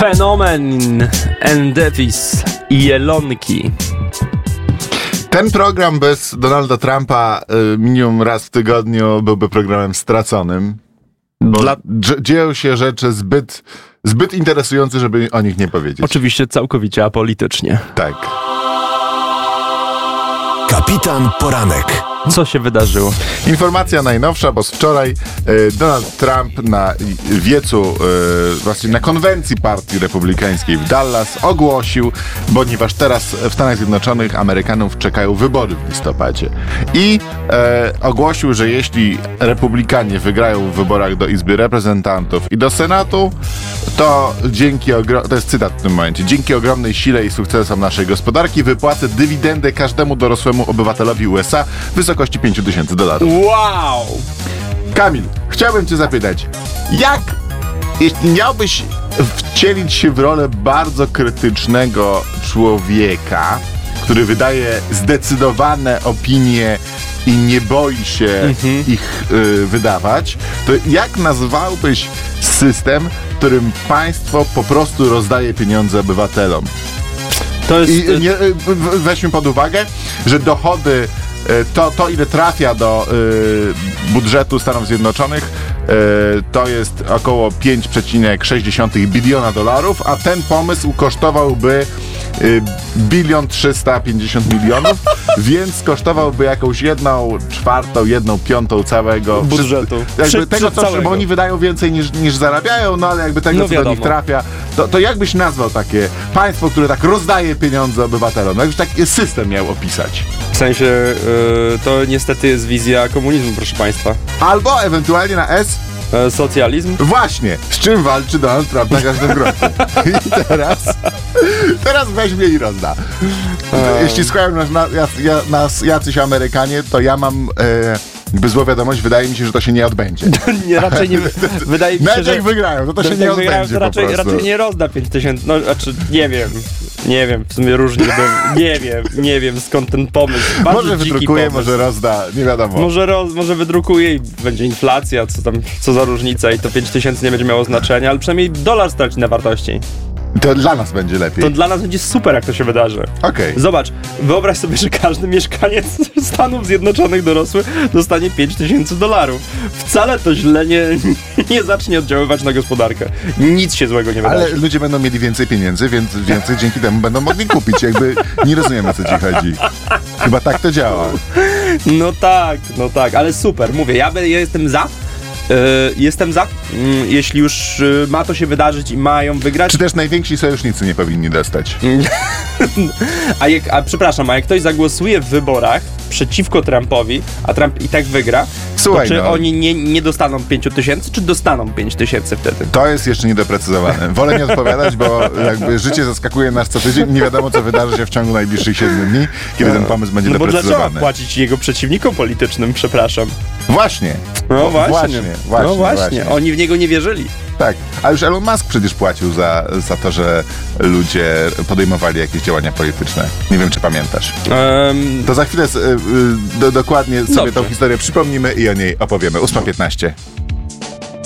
Fenomen, Endefis i Jelonki. Ten program bez Donalda Trumpa minimum raz w tygodniu byłby programem straconym. Bo dzieją się rzeczy zbyt interesujące, żeby o nich nie powiedzieć. Oczywiście całkowicie apolitycznie. Tak. Kapitan Poranek. Co się wydarzyło? Informacja najnowsza, bo z wczoraj Donald Trump na wiecu, właśnie na konwencji partii republikańskiej w Dallas ogłosił, ponieważ teraz w Stanach Zjednoczonych Amerykanów czekają wybory w listopadzie. I ogłosił, że jeśli republikanie wygrają w wyborach do Izby Reprezentantów i do Senatu, to to jest cytat w tym momencie, dzięki ogromnej sile i sukcesom naszej gospodarki wypłacę dywidendę każdemu dorosłemu obywatelowi USA w wysokości $5,000. Wow! Kamil, chciałbym cię zapytać, jeśli miałbyś wcielić się w rolę bardzo krytycznego człowieka, który wydaje zdecydowane opinie i nie boi się ich wydawać, to jak nazwałbyś system, w którym państwo po prostu rozdaje pieniądze obywatelom? To jest... Weźmy pod uwagę, że dochody, to ile trafia do budżetu Stanów Zjednoczonych, to jest około $5,6 biliona, a ten pomysł kosztowałby $1,350 milionów, więc kosztowałby jakąś 1/4, 1/5 całego budżetu. Bo oni wydają więcej niż zarabiają, no ale jakby tego, co do nich trafia, to jakbyś nazwał takie państwo, które tak rozdaje pieniądze obywatelom? Jakbyś taki system miał opisać? W sensie, to niestety jest wizja komunizmu, proszę państwa. Albo ewentualnie na S? Socjalizm? Właśnie, z czym walczy Donald Trump na każdym kroku. I teraz weźmie i rozda. Jeśli słuchają nas jacyś Amerykanie, to ja mam złą wiadomość, wydaje mi się, że to się nie odbędzie. Nie, raczej nie. Wydaje mi się, nawet że jak wygrają, to się nie odbędzie raczej nie rozda 5,000. No, znaczy, nie wiem, w sumie różnie nie wiem skąd ten pomysł. Może wydrukuje, może rozda, nie wiadomo. Może wydrukuje i będzie inflacja, co za różnica i to 5,000 nie będzie miało znaczenia, ale przynajmniej dolar straci na wartości. To dla nas będzie lepiej. To dla nas będzie super, jak to się wydarzy. Okej. Zobacz, wyobraź sobie, że każdy mieszkaniec Stanów Zjednoczonych dorosły dostanie $5,000. Wcale to źle nie zacznie oddziaływać na gospodarkę. Nic się złego nie wydarzy. Ale ludzie będą mieli więcej pieniędzy, więc więcej dzięki temu będą mogli kupić. Jakby nie rozumiem, o co ci chodzi. Chyba tak to działa. No tak, ale super. Mówię, ja jestem za. Jestem za, jeśli już ma to się wydarzyć i mają wygrać. Czy też najwięksi sojusznicy nie powinni dostać? Przepraszam, a jak ktoś zagłosuje w wyborach przeciwko Trumpowi, a Trump i tak wygra, słuchaj, to czy oni nie dostaną 5,000, czy dostaną 5,000 wtedy? To jest jeszcze niedoprecyzowane. Wolę nie odpowiadać, bo jakby życie zaskakuje nas co tydzień. Nie wiadomo, co wydarzy się w ciągu najbliższych 7 dni, kiedy ten pomysł będzie doprecyzowany. Bo dlaczego płacić jego przeciwnikom politycznym, przepraszam? Właśnie. No właśnie. Oni w niego nie wierzyli. Tak, a już Elon Musk przecież płacił za to, że ludzie podejmowali jakieś działania polityczne. Nie wiem, czy pamiętasz. To za chwilę dokładnie sobie tą historię przypomnimy i o niej opowiemy. 8:15.